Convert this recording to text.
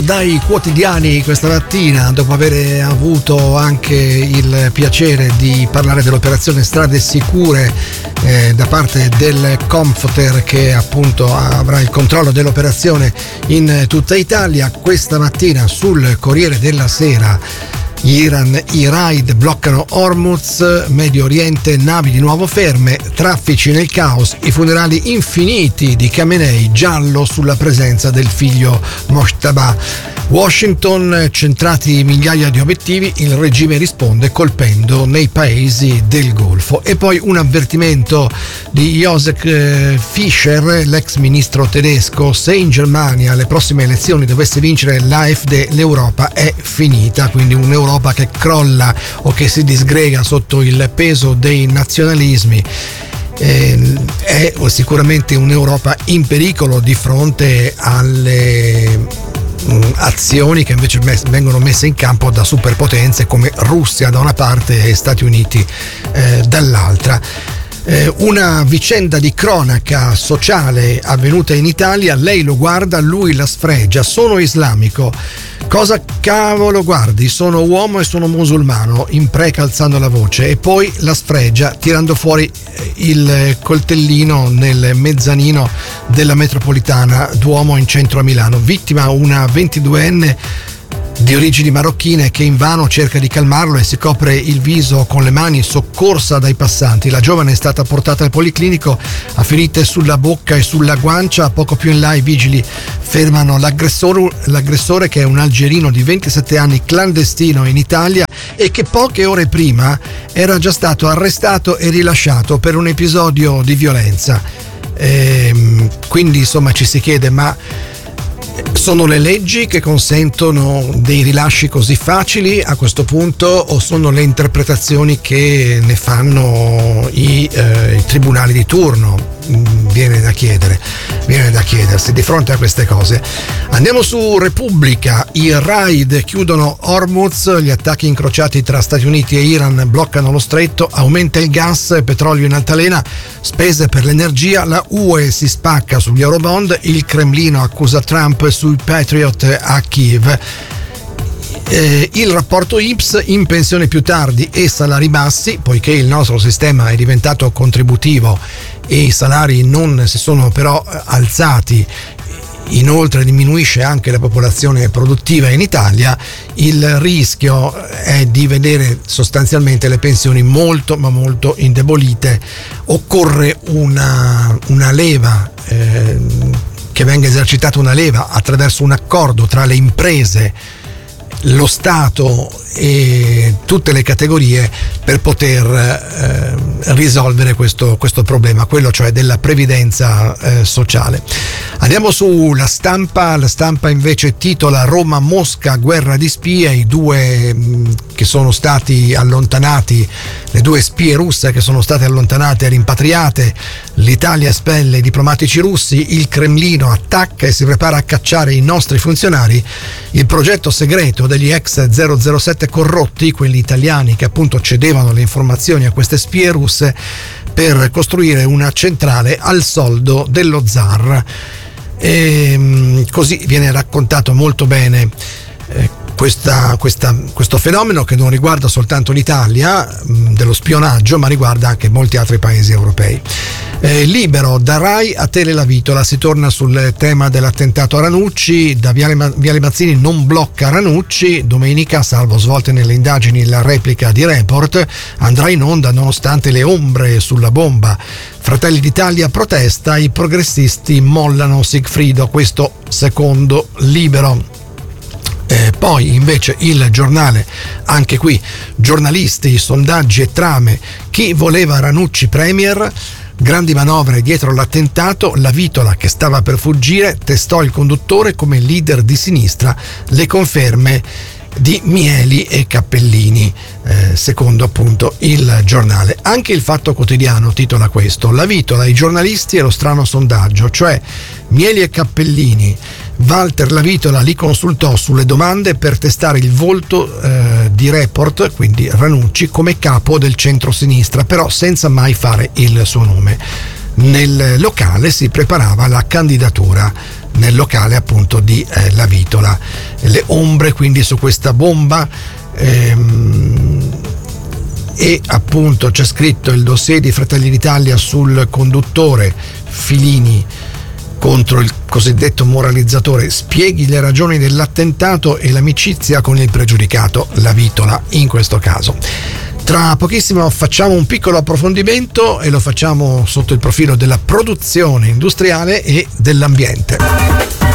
Dai quotidiani questa mattina, dopo aver avuto anche il piacere di parlare dell'operazione Strade Sicure da parte del Comfoter, che appunto avrà il controllo dell'operazione in tutta Italia, questa mattina sul Corriere della Sera: Iran, i raid bloccano Hormuz, Medio Oriente, navi di nuovo ferme, traffici nel caos, i funerali infiniti di Khamenei, giallo sulla presenza del figlio Mojtaba. Washington, centrati migliaia di obiettivi, il regime risponde colpendo nei paesi del Golfo. E poi un avvertimento di Josef Fischer, l'ex ministro tedesco: se in Germania alle prossime elezioni dovesse vincere l'AfD, l'Europa è finita. Quindi un'Europa che crolla o che si disgrega sotto il peso dei nazionalismi. È sicuramente un'Europa in pericolo di fronte alle azioni che invece vengono messe in campo da superpotenze come Russia da una parte e Stati Uniti dall'altra. Una vicenda di cronaca sociale avvenuta in Italia: lei lo guarda, lui la sfregia, sono islamico. Cosa cavolo guardi? Sono uomo e sono musulmano, impreca alzando la voce, e poi la sfregia tirando fuori il coltellino nel mezzanino della metropolitana Duomo in centro a Milano. Vittima una 22enne di origini marocchine che invano cerca di calmarlo e si copre il viso con le mani, soccorsa dai passanti. La giovane è stata portata al policlinico, ha ferite sulla bocca e sulla guancia. Poco più in là i vigili fermano l'aggressore, che è un algerino di 27 anni clandestino in Italia e che poche ore prima era già stato arrestato e rilasciato per un episodio di violenza. Quindi insomma ci si chiede: ma sono le leggi che consentono dei rilasci così facili a questo punto, o sono le interpretazioni che ne fanno i tribunali di turno? Viene da chiedersi di fronte a queste cose. Andiamo su Repubblica: i raid chiudono Hormuz, gli attacchi incrociati tra Stati Uniti e Iran bloccano lo stretto, aumenta il gas, petrolio in altalena, spese per l'energia, la UE si spacca sugli eurobond, il Cremlino accusa Trump sui Patriot a Kiev. Il rapporto INPS: in pensione più tardi e salari bassi, poiché il nostro sistema è diventato contributivo e i salari non si sono però alzati. Inoltre diminuisce anche la popolazione produttiva in Italia. Il rischio è di vedere sostanzialmente le pensioni molto ma molto indebolite. Occorre una leva, che venga esercitata una leva attraverso un accordo tra le imprese, lo Stato e tutte le categorie per poter risolvere questo problema, quello cioè della previdenza sociale. Andiamo sulla Stampa. La Stampa invece titola: Roma-Mosca, guerra di spie, i due che sono stati allontanati, le due spie russe che sono state allontanate e rimpatriate, l'Italia espelle i diplomatici russi, il Cremlino attacca e si prepara a cacciare i nostri funzionari, il progetto segreto degli ex 007 corrotti, quelli italiani che appunto cedevano le informazioni a queste spie russe per costruire una centrale al soldo dello zar. E così viene raccontato molto bene questo fenomeno, che non riguarda soltanto l'Italia dello spionaggio, ma riguarda anche molti altri paesi europei. Libero: da Rai a Tele la Vitola, si torna sul tema dell'attentato a Ranucci, da Viale Mazzini non blocca Ranucci, domenica, salvo svolte nelle indagini, la replica di Report andrà in onda nonostante le ombre sulla bomba. Fratelli d'Italia protesta, i progressisti mollano Sigfrido, questo secondo Libero. Poi invece il Giornale, anche qui giornalisti, sondaggi e trame, chi voleva Ranucci premier, grandi manovre dietro l'attentato, la Vitola che stava per fuggire testò il conduttore come leader di sinistra, le conferme di Mieli e Cappellini, secondo appunto il Giornale. Anche il Fatto Quotidiano titola questo: la Vitola, i giornalisti e lo strano sondaggio, cioè Mieli e Cappellini. Walter La Vitola li consultò sulle domande per testare il volto di Report, quindi Ranucci, come capo del centro-sinistra, però senza mai fare il suo nome. Nel locale si preparava la candidatura, nel locale appunto di La Vitola. ombre quindi su questa bomba, e appunto c'è scritto il dossier di Fratelli d'Italia sul conduttore Filini contro il cosiddetto moralizzatore, spieghi le ragioni dell'attentato e l'amicizia con il pregiudicato, la Vitola in questo caso. Tra pochissimo facciamo un piccolo approfondimento e lo facciamo sotto il profilo della produzione industriale e dell'ambiente.